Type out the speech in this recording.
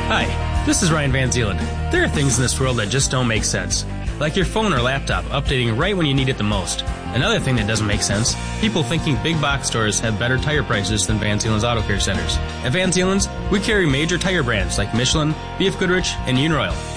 Hi, this is Ryan Van Zeeland. There are things in this world that just don't make sense. Like your phone or laptop updating right when you need it the most. Another thing that doesn't make sense, people thinking big box stores have better tire prices than Van Zeeland's Auto Care Centers. At Van Zeeland's, we carry major tire brands like Michelin, BF Goodrich, and Uniroyal,